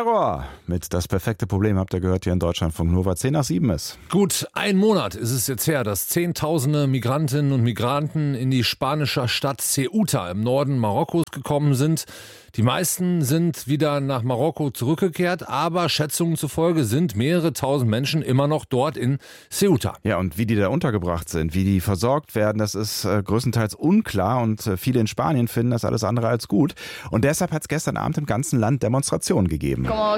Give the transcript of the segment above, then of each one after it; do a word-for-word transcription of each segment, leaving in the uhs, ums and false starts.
Terror mit Das perfekte Problem habt ihr gehört hier in Deutschlandfunk Nova. zehn nach sieben ist. Gut, ein Monat ist es jetzt her, dass Zehntausende Migrantinnen und Migranten in die spanische Stadt Ceuta im Norden Marokkos gekommen sind. Die meisten sind wieder nach Marokko zurückgekehrt, aber Schätzungen zufolge sind mehrere tausend Menschen immer noch dort in Ceuta. Ja, und wie die da untergebracht sind, wie die versorgt werden, das ist äh, größtenteils unklar und äh, viele in Spanien finden das alles andere als gut. Und deshalb hat es gestern Abend im ganzen Land Demonstrationen gegeben. Als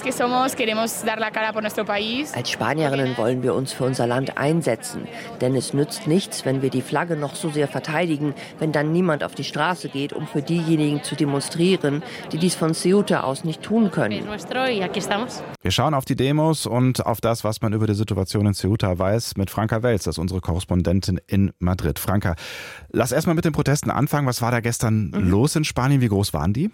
Spanierinnen wollen wir uns für unser Land einsetzen, denn es nützt nichts, wenn wir die Flagge noch so sehr verteidigen, wenn dann niemand auf die Straße geht, um für diejenigen zu demonstrieren, die dies von Ceuta aus nicht tun können. Wir schauen auf die Demos und auf das, was man über die Situation in Ceuta weiß, mit Franka Welz, das ist unsere Korrespondentin in Madrid. Franka, lass erstmal mit den Protesten anfangen. Was war da gestern mhm. los in Spanien? Wie groß waren die?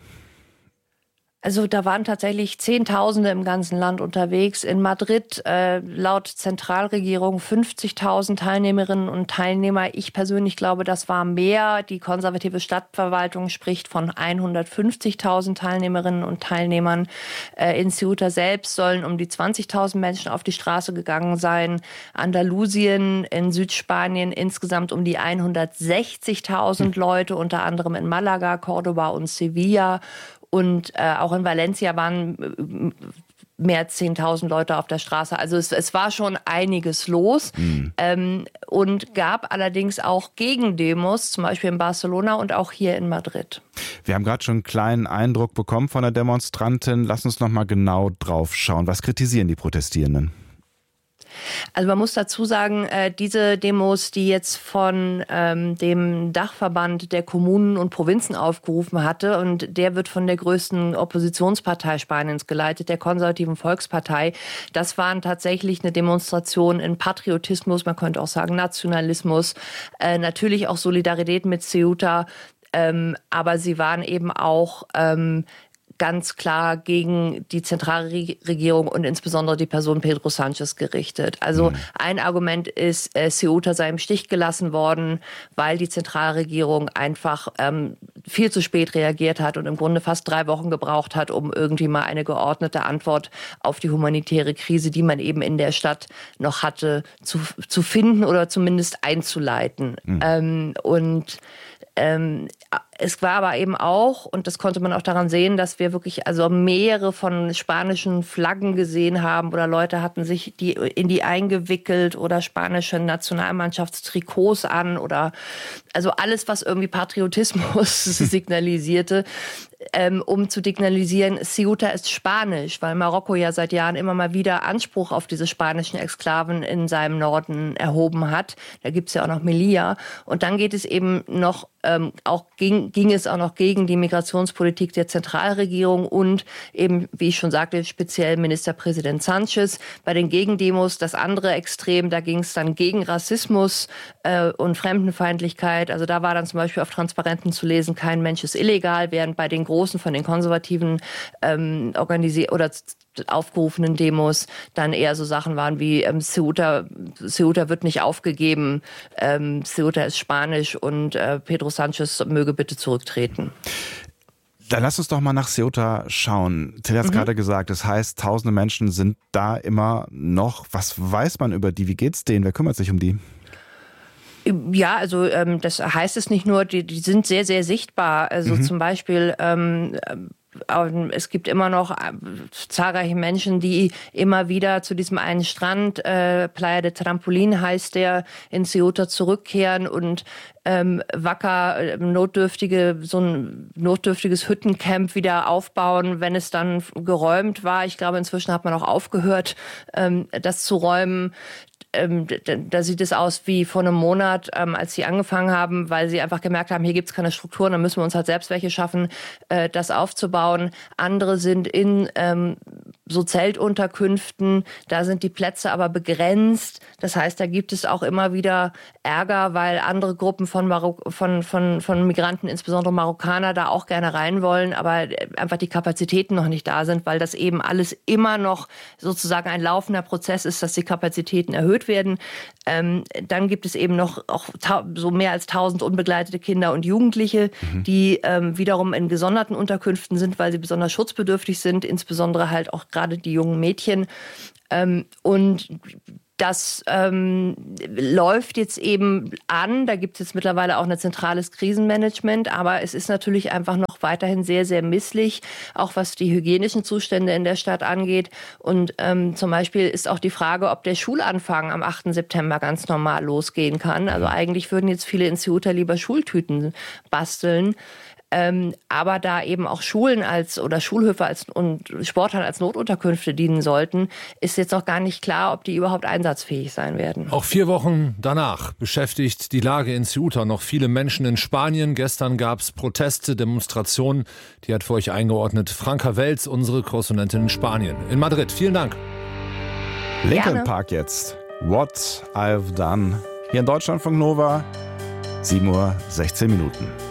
Also da waren tatsächlich Zehntausende im ganzen Land unterwegs. In Madrid äh, laut Zentralregierung fünfzigtausend Teilnehmerinnen und Teilnehmer. Ich persönlich glaube, das war mehr. Die konservative Stadtverwaltung spricht von hundertfünfzigtausend Teilnehmerinnen und Teilnehmern. Äh, in Ceuta selbst sollen um die zwanzigtausend Menschen auf die Straße gegangen sein. Andalusien in Südspanien insgesamt um die hundertsechzigtausend Leute, unter anderem in Malaga, Cordoba und Sevilla. Und äh, auch in Valencia waren mehr als zehntausend Leute auf der Straße. Also es, es war schon einiges los. Mhm. Ähm, und gab allerdings auch Gegendemos, zum Beispiel in Barcelona und auch hier in Madrid. Wir haben gerade schon einen kleinen Eindruck bekommen von der Demonstrantin. Lass uns noch mal genau drauf schauen. Was kritisieren die Protestierenden? Also man muss dazu sagen, äh, diese Demos, die jetzt von ähm, dem Dachverband der Kommunen und Provinzen aufgerufen hatte, und der wird von der größten Oppositionspartei Spaniens geleitet, der Konservativen Volkspartei, das waren tatsächlich eine Demonstration in Patriotismus, man könnte auch sagen Nationalismus, äh, natürlich auch Solidarität mit Ceuta, ähm, aber sie waren eben auch ähm, ganz klar gegen die Zentralregierung und insbesondere die Person Pedro Sánchez gerichtet. Also mhm. ein Argument ist, äh, Ceuta sei im Stich gelassen worden, weil die Zentralregierung einfach ähm, viel zu spät reagiert hat und im Grunde fast drei Wochen gebraucht hat, um irgendwie mal eine geordnete Antwort auf die humanitäre Krise, die man eben in der Stadt noch hatte, zu, zu finden oder zumindest einzuleiten. Mhm. Ähm, und Ähm, es war aber eben auch, und das konnte man auch daran sehen, dass wir wirklich also mehrere von spanischen Flaggen gesehen haben oder Leute hatten sich die in die eingewickelt oder spanische Nationalmannschaftstrikots an oder also alles, was irgendwie Patriotismus signalisierte, ähm, um zu signalisieren, Ceuta ist Spanisch, weil Marokko ja seit Jahren immer mal wieder Anspruch auf diese spanischen Exklaven in seinem Norden erhoben hat. Da gibt's ja auch noch Melilla. Und dann geht es eben noch Ähm, auch ging, ging es auch noch gegen die Migrationspolitik der Zentralregierung und eben, wie ich schon sagte, speziell Ministerpräsident Sánchez. Bei den Gegendemos das andere Extrem, da ging es dann gegen Rassismus äh, und Fremdenfeindlichkeit. Also da war dann zum Beispiel auf Transparenten zu lesen, kein Mensch ist illegal, während bei den großen von den Konservativen ähm, organisiert oder aufgerufenen Demos dann eher so Sachen waren wie ähm, Ceuta, Ceuta wird nicht aufgegeben, ähm, Ceuta ist Spanisch und äh, Pedro Sánchez möge bitte zurücktreten. Dann lass uns doch mal nach Ceuta schauen. Till hat es mhm. gerade gesagt, das heißt, tausende Menschen sind da immer noch. Was weiß man über die? Wie geht's denen? Wer kümmert sich um die? Ja, also ähm, das heißt es nicht nur, die, die sind sehr, sehr sichtbar. Also mhm. zum Beispiel ähm, es gibt immer noch zahlreiche Menschen, die immer wieder zu diesem einen Strand, äh, Playa de Trampolín heißt der, in Ceuta zurückkehren und ähm, wacker notdürftige, so ein notdürftiges Hüttencamp wieder aufbauen, wenn es dann geräumt war. Ich glaube, inzwischen hat man auch aufgehört, ähm, das zu räumen. Ähm, da sieht es aus wie vor einem Monat, ähm, als sie angefangen haben, weil sie einfach gemerkt haben, hier gibt es keine Strukturen, dann müssen wir uns halt selbst welche schaffen, äh, das aufzubauen. Andere sind in ähm, so Zeltunterkünften. Da sind die Plätze aber begrenzt. Das heißt, da gibt es auch immer wieder Ärger, weil andere Gruppen von, Marok- von, von, von Migranten, insbesondere Marokkaner, da auch gerne rein wollen, aber einfach die Kapazitäten noch nicht da sind, weil das eben alles immer noch sozusagen ein laufender Prozess ist, dass die Kapazitäten erhöht werden. Ähm, dann gibt es eben noch auch ta- so mehr als tausend unbegleitete Kinder und Jugendliche, mhm. die ähm, wiederum in gesonderten Unterkünften sind, weil sie besonders schutzbedürftig sind, insbesondere halt auch gerade die jungen Mädchen. Ähm, und Das ähm, läuft jetzt eben an. Da gibt es jetzt mittlerweile auch ein zentrales Krisenmanagement. Aber es ist natürlich einfach noch weiterhin sehr, sehr misslich, auch was die hygienischen Zustände in der Stadt angeht. Und ähm, zum Beispiel ist auch die Frage, ob der Schulanfang am achten September ganz normal losgehen kann. Also eigentlich würden jetzt viele in Ceuta lieber Schultüten basteln. Ähm, aber da eben auch Schulen als oder Schulhöfe als und Sporthallen als Notunterkünfte dienen sollten, ist jetzt auch gar nicht klar, ob die überhaupt einsatzfähig sein werden. Auch vier Wochen danach beschäftigt die Lage in Ceuta noch viele Menschen in Spanien. Gestern gab es Proteste, Demonstrationen. Die hat für euch eingeordnet Franka Welz, unsere Korrespondentin in Spanien. In Madrid. Vielen Dank. Linkin Park jetzt. What I've Done. Hier in Deutschlandfunk Nova. sieben Uhr sechzehn Minuten.